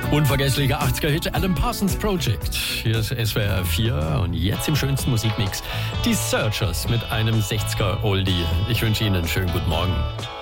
Unvergesslicher 80er-Hit Alan Parsons Project. Hier ist SWR 4 und jetzt im schönsten Musikmix die Searchers mit einem 60er-Oldie. Ich wünsche Ihnen einen schönen guten Morgen.